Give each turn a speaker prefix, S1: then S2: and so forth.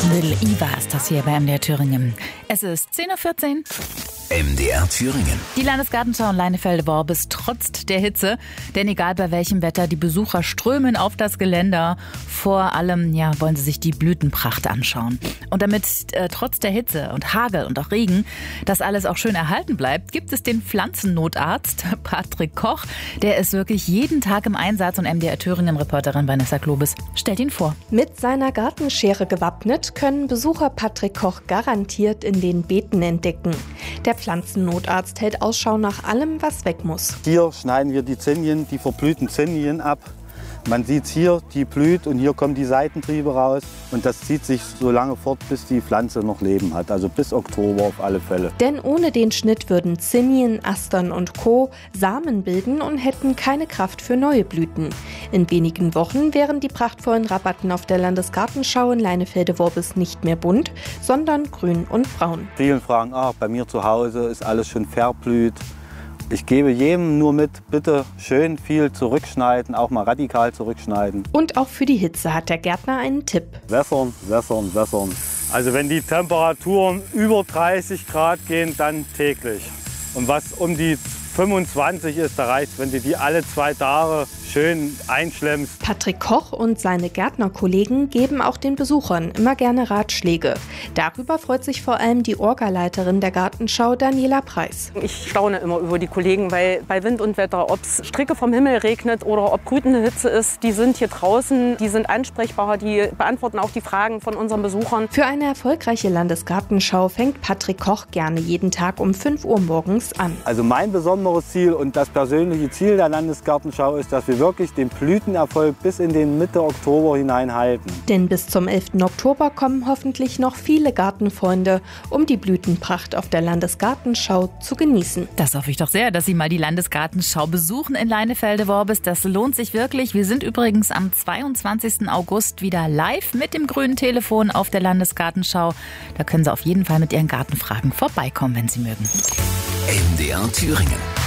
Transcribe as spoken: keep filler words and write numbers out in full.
S1: Little Eva ist das hier bei M D R Thüringen. Es ist zehn Uhr vierzehn.
S2: M D R Thüringen.
S1: Die Landesgartenschau in Leinefelde-Worbis trotzt der Hitze. Denn egal bei welchem Wetter, die Besucher strömen auf das Geländer. Vor allem ja, wollen sie sich die Blütenpracht anschauen. Und damit äh, trotz der Hitze und Hagel und auch Regen das alles auch schön erhalten bleibt, gibt es den Pflanzennotarzt Patrick Koch. Der ist wirklich jeden Tag im Einsatz und M D R Thüringen-Reporterin Vanessa Klobis stellt ihn vor.
S3: Mit seiner Gartenschere gewappnet können Besucher Patrick Koch garantiert in den Beeten entdecken. Der Pflanzennotarzt hält Ausschau nach allem, was weg muss.
S4: Hier schneiden wir die Zinien, die verblühten Zinien ab. Man sieht hier, die blüht und hier kommen die Seitentriebe raus. Und das zieht sich so lange fort, bis die Pflanze noch Leben hat. Also bis Oktober auf alle Fälle.
S3: Denn ohne den Schnitt würden Zinien, Astern und Co. Samen bilden und hätten keine Kraft für neue Blüten. In wenigen Wochen wären die prachtvollen Rabatten auf der Landesgartenschau in Leinefelde-Worbis nicht mehr bunt, sondern grün und braun.
S4: Vielen fragen, ah, bei mir zu Hause ist alles schon verblüht. Ich gebe jedem nur mit, bitte schön viel zurückschneiden, auch mal radikal zurückschneiden.
S3: Und auch für die Hitze hat der Gärtner einen Tipp.
S4: Wässern, wässern, wässern. Also wenn die Temperaturen über dreißig Grad gehen, dann täglich. Und was um die fünfundzwanzig ist, da reicht, wenn du die alle zwei Tage schön einschlemmst.
S3: Patrick Koch und seine Gärtnerkollegen geben auch den Besuchern immer gerne Ratschläge. Darüber freut sich vor allem die Orgaleiterin der Gartenschau, Daniela Preis.
S5: Ich staune immer über die Kollegen, weil bei Wind und Wetter, ob es Stricke vom Himmel regnet oder ob brütende Hitze ist, die sind hier draußen, die sind ansprechbar, die beantworten auch die Fragen von unseren Besuchern.
S3: Für eine erfolgreiche Landesgartenschau fängt Patrick Koch gerne jeden Tag um fünf Uhr morgens an.
S4: Also mein besonderes Ziel und das persönliche Ziel der Landesgartenschau ist, dass wir wirklich den Blütenerfolg bis in den Mitte Oktober hineinhalten.
S3: Denn bis zum elften Oktober kommen hoffentlich noch viele Gartenfreunde, um die Blütenpracht auf der Landesgartenschau zu genießen.
S1: Das hoffe ich doch sehr, dass Sie mal die Landesgartenschau besuchen in Leinefelde-Worbis. Das lohnt sich wirklich. Wir sind übrigens am zweiundzwanzigsten August wieder live mit dem grünen Telefon auf der Landesgartenschau. Da können Sie auf jeden Fall mit Ihren Gartenfragen vorbeikommen, wenn Sie mögen.
S2: M D R Thüringen.